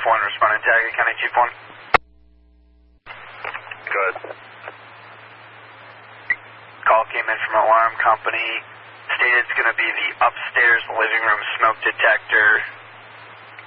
Chief 1, responding to Tag County Chief 1. Good. Call came in from alarm company. Stated it's going to be the upstairs living room smoke detector.